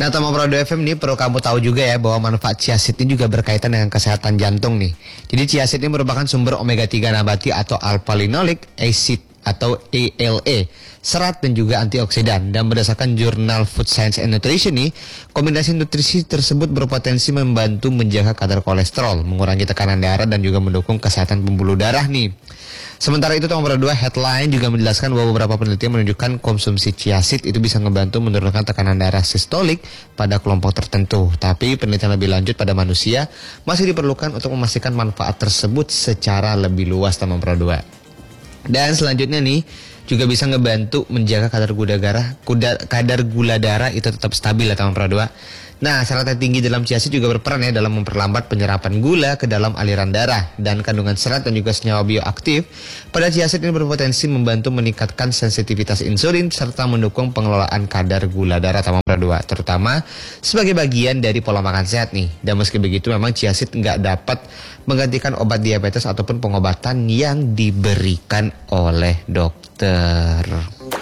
Nah, Tama Prado FM ini perlu kamu tahu juga ya bahwa manfaat chia seed ini juga berkaitan dengan kesehatan jantung nih. Jadi chia seed ini merupakan sumber omega 3 nabati atau alpha linoleic acid atau ALA, serat dan juga antioksidan. Dan berdasarkan jurnal Food Science and Nutrition nih, kombinasi nutrisi tersebut berpotensi membantu menjaga kadar kolesterol, mengurangi tekanan darah dan juga mendukung kesehatan pembuluh darah nih. Sementara itu, nomor 2 headline juga menjelaskan bahwa beberapa penelitian menunjukkan konsumsi chia seed itu bisa membantu menurunkan tekanan darah sistolik pada kelompok tertentu. Tapi penelitian lebih lanjut pada manusia masih diperlukan untuk memastikan manfaat tersebut secara lebih luas, nomor 2. Dan selanjutnya nih juga bisa ngebantu menjaga kadar gula darah itu tetap stabil ya, teman Pro 2. Nah, serat yang tinggi dalam chia seed juga berperan ya dalam memperlambat penyerapan gula ke dalam aliran darah, dan kandungan serat dan juga senyawa bioaktif pada chia seed ini berpotensi membantu meningkatkan sensitivitas insulin serta mendukung pengelolaan kadar gula darah, teman Pro 2, terutama sebagai bagian dari pola makan sehat nih. Dan meski begitu memang chia seed nggak dapat menggantikan obat diabetes ataupun pengobatan yang diberikan oleh dokter.